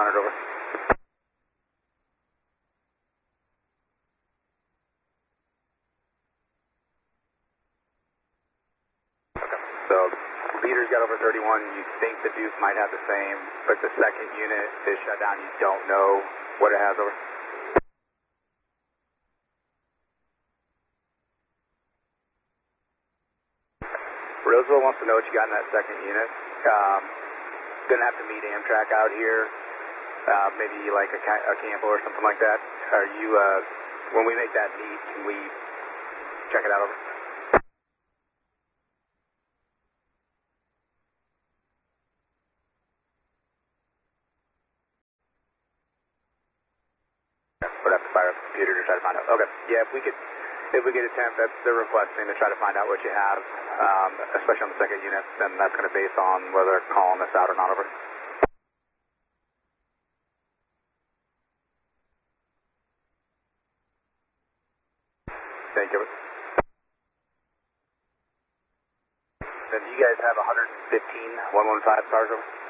100, over. Okay, so leader's got over 31. You think the Duke might have the same, but the second unit is shut down. You don't know what it has, over. Roseville wants to know what you got in that second unit. Gonna have to meet Amtrak out here, maybe like a Campbell or something like that. Are you, when we make that meet, can we check it out, over? Would have to fire up the computer to try to find out. Okay, yeah, if we get a temp that's they're requesting to try to find out what you have, especially on the second unit, then that's going to base on whether they're calling this out or not, over. Thank you. Then you guys have 115, 115 cars, over.